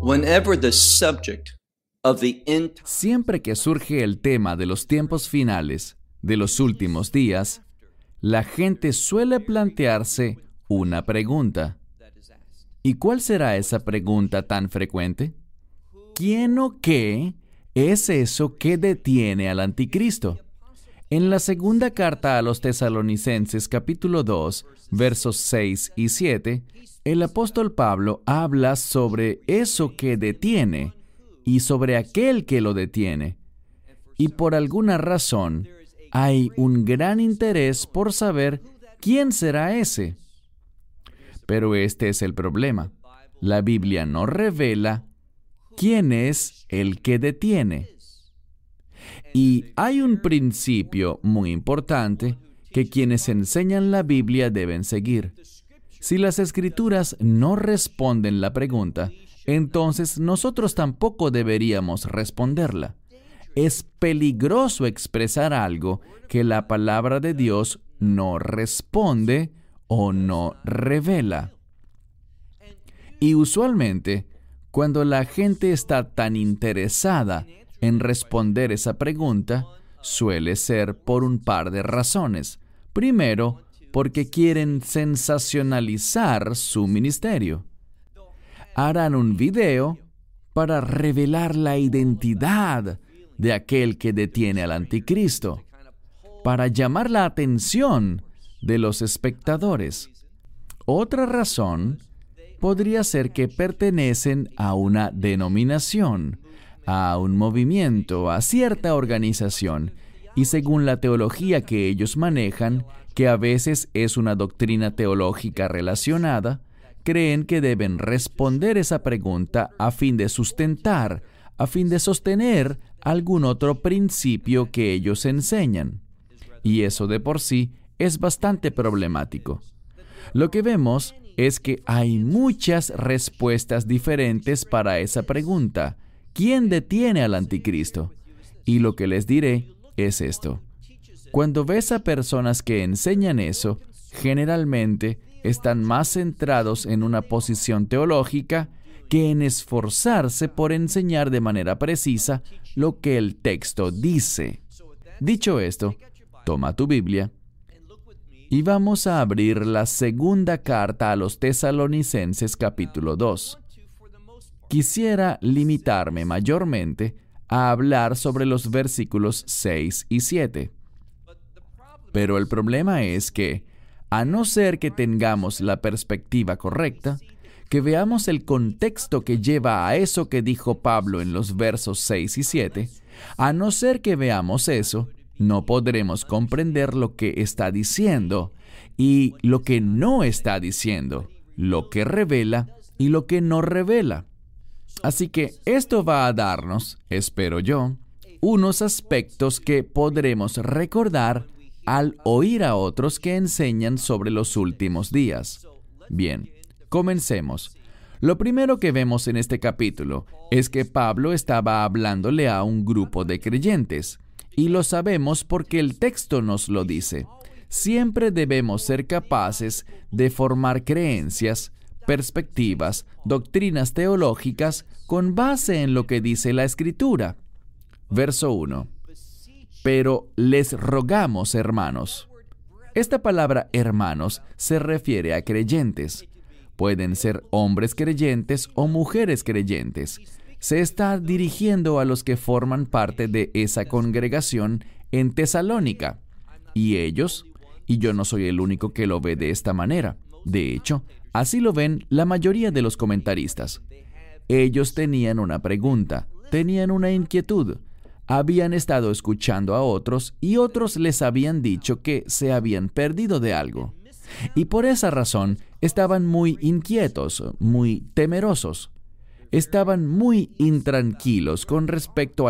Whenever the subject of the end Siempre que surge el tema de los tiempos finales, de los últimos días, la gente suele plantearse una pregunta. ¿Y cuál será esa pregunta tan frecuente? ¿Quién o qué es eso que detiene al anticristo? En la segunda carta a los Tesalonicenses, capítulo 2, versos 6 y 7, el apóstol Pablo habla sobre eso que detiene y sobre aquel que lo detiene. Y por alguna razón, hay un gran interés por saber quién será ese. Pero este es el problema. La Biblia no revela quién es el que detiene. Y hay un principio muy importante que quienes enseñan la Biblia deben seguir. Si las Escrituras no responden la pregunta, entonces nosotros tampoco deberíamos responderla. Es peligroso expresar algo que la palabra de Dios no responde o no revela. Y usualmente, cuando la gente está tan interesada en responder esa pregunta, suele ser por un par de razones. Primero, porque quieren sensacionalizar su ministerio. Harán un video para revelar la identidad de aquel que detiene al anticristo, para llamar la atención de los espectadores. Otra razón podría ser que pertenecen a una denominación, a un movimiento, a cierta organización, y según la teología que ellos manejan, que a veces es una doctrina teológica relacionada, creen que deben responder esa pregunta a fin de sustentar, a fin de sostener algún otro principio que ellos enseñan. Y eso de por sí es bastante problemático. Lo que vemos es que hay muchas respuestas diferentes para esa pregunta. ¿Quién detiene al anticristo? Y lo que les diré es esto. Cuando ves a personas que enseñan eso, generalmente están más centrados en una posición teológica que en esforzarse por enseñar de manera precisa lo que el texto dice. Dicho esto, toma tu Biblia y vamos a abrir la segunda carta a los Tesalonicenses capítulo 2. Quisiera limitarme mayormente a hablar sobre los versículos 6 y 7. Pero el problema es que, a no ser que tengamos la perspectiva correcta, que veamos el contexto que lleva a eso que dijo Pablo en los versos 6 y 7, a no ser que veamos eso, no podremos comprender lo que está diciendo y lo que no está diciendo, lo que revela y lo que no revela. Así que esto va a darnos, espero yo, unos aspectos que podremos recordar al oír a otros que enseñan sobre los últimos días. Bien, comencemos. Lo primero que vemos en este capítulo es que Pablo estaba hablándole a un grupo de creyentes, y lo sabemos porque el texto nos lo dice. Siempre debemos ser capaces de formar creencias, perspectivas, doctrinas teológicas con base en lo que dice la Escritura. Verso 1. Pero les rogamos, hermanos. Esta palabra hermanos se refiere a creyentes. Pueden ser hombres creyentes o mujeres creyentes. Se está dirigiendo a los que forman parte de esa congregación en Tesalónica. Y ellos, y yo no soy el único que lo ve de esta manera. De hecho, así lo ven la mayoría de los comentaristas. Ellos tenían una pregunta, tenían una inquietud. Habían estado escuchando a otros y otros les habían dicho que se habían perdido de algo. Y por esa razón estaban muy inquietos, muy temerosos. Estaban muy intranquilos con respecto a